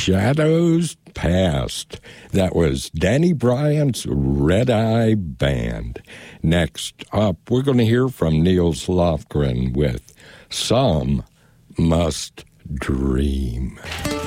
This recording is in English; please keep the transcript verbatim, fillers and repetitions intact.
Shadows Past. That was Danny Bryant's Red Eye Band. Next up, we're going to hear from Nils Lofgren with Some Must Dream.